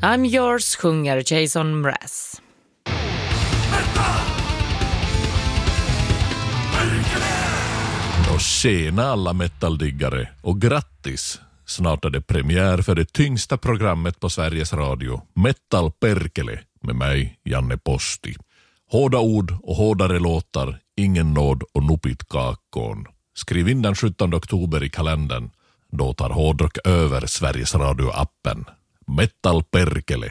I'm yours sjunger Jason Mraz. Och tjena alla metaldiggare och grattis! Snart är det premiär för det tyngsta programmet på Sveriges Radio, Metal Perkele, med mig, Janne Posti. Hårda ord och hårdare låtar, ingen nåd och nupit kakon. Skriv in den 17 oktober i kalendern. Då tar hårdrock över Sveriges Radio-appen. Metal Perkele.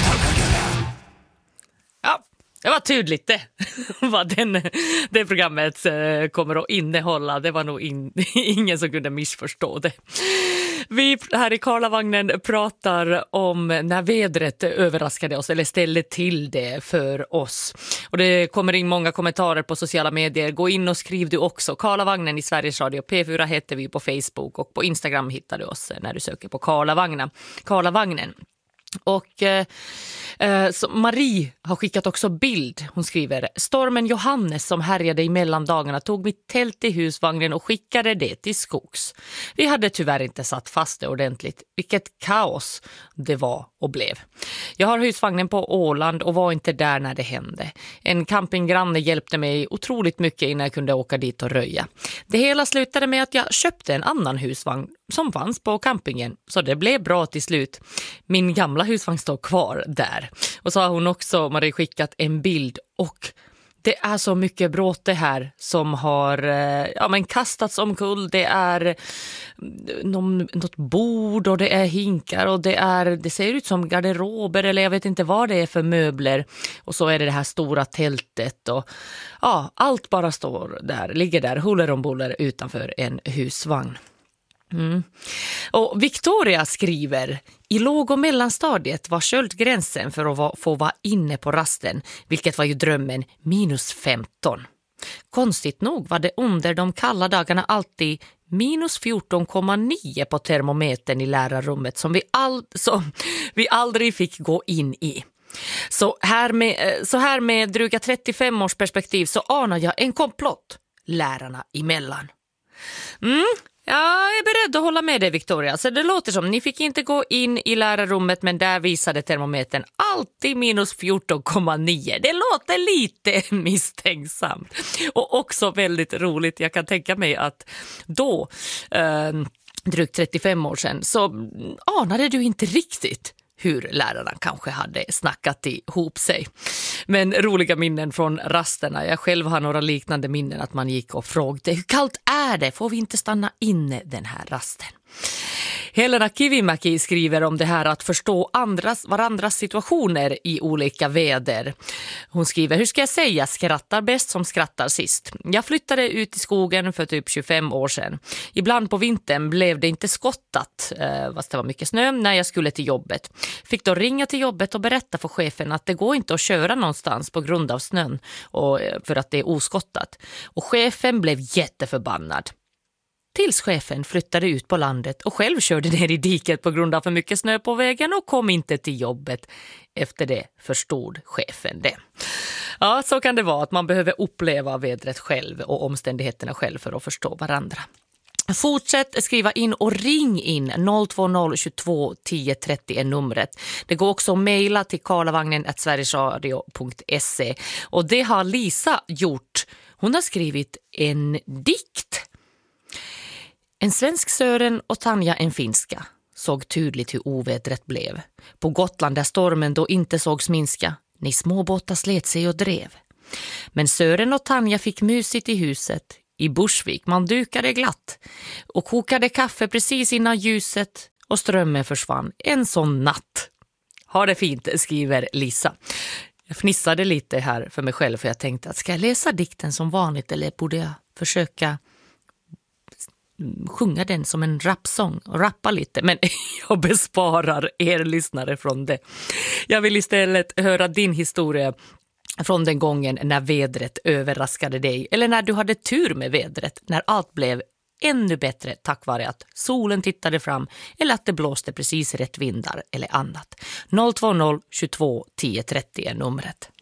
Ja, det var tydligt det. Vad det programmet kommer att innehålla. Det var nog ingen som kunde missförstå det. Vi här i Karlavagnen pratar om när vädret överraskade oss eller ställde till det för oss. Och det kommer in många kommentarer på sociala medier. Gå in och skriv du också. Karlavagnen i Sveriges Radio. P4 heter vi på Facebook och på Instagram hittar du oss när du söker på Karlavagnen. Och så Marie har skickat också bild. Hon skriver: stormen Johannes som härjade i mellandagarna tog mitt tält i husvagnen och skickade det till skogs. Vi hade tyvärr inte satt fast det ordentligt. Vilket kaos det var och blev. Jag har husvagnen på Åland och var inte där när det hände. En campinggranne hjälpte mig otroligt mycket innan jag kunde åka dit och röja. Det hela slutade med att jag köpte en annan husvagn som fanns på campingen, så det blev bra till slut. Min gamla husvagn står kvar där. Och så har hon också, Marie, skickat en bild, och det är så mycket bråte här som har kastats omkull. Det är något bord och det är hinkar och det ser ut som garderober eller jag vet inte vad det är för möbler. Och så är det här stora tältet och allt bara ligger där huller om buller utanför en husvagn. Och Victoria skriver: i låg- och mellanstadiet var köldgränsen för att få vara inne på rasten, vilket var ju drömmen, -15. Konstigt nog var det under de kalla dagarna alltid -14,9 på termometern i lärarrummet som vi aldrig fick gå in i. Så här med dryga 35 års perspektiv så anar jag en komplott lärarna emellan. Jag är beredd att hålla med dig, Victoria. Så det låter som ni fick inte gå in i lärarrummet, men där visade termometern alltid -14,9. Det låter lite misstänksamt. Och också väldigt roligt. Jag kan tänka mig att då, drygt 35 år sedan, så anade du inte riktigt hur lärarna kanske hade snackat ihop sig. Men roliga minnen från rasterna. Jag själv har några liknande minnen att man gick och frågade: hur kallt är det? Får vi inte stanna inne den här rasten? Helena Kivimäki skriver om det här att förstå varandras situationer i olika väder. Hon skriver: hur ska jag säga, skrattar bäst som skrattar sist. Jag flyttade ut i skogen för typ 25 år sedan. Ibland på vintern blev det inte skottat, fast det var mycket snö, när jag skulle till jobbet. Fick då ringa till jobbet och berätta för chefen att det går inte att köra någonstans på grund av snön och för att det är oskottat. Och chefen blev jätteförbannad. Tills chefen flyttade ut på landet och själv körde ner i diket på grund av för mycket snö på vägen och kom inte till jobbet. Efter det förstod chefen det. Ja, så kan det vara att man behöver uppleva vädret själv och omständigheterna själv för att förstå varandra. Fortsätt skriva in och ring in 020 22 10 30 är numret. Det går också att mejla till karlavagnen@sverigesradio.se och det har Lisa gjort. Hon har skrivit en dikt. En svensk Sören och Tanja en finska såg tydligt hur ovädret blev. På Gotland där stormen då inte sågs minska, ni småbåtar slet sig och drev. Men Sören och Tanja fick mysigt i huset. I Bursvik man dukade glatt och kokade kaffe precis innan ljuset och strömmen försvann en sån natt. Ha det fint, skriver Lisa. Jag fnissade lite här för mig själv för jag tänkte att ska jag läsa dikten som vanligt eller borde jag försöka sjunga den som en rapsång och rappa lite, men jag besparar er lyssnare från det. Jag vill istället höra din historia från den gången när vädret överraskade dig eller när du hade tur med vädret, när allt blev ännu bättre tack vare att solen tittade fram eller att det blåste precis rätt vindar eller annat. 020 22 10 30 är numret.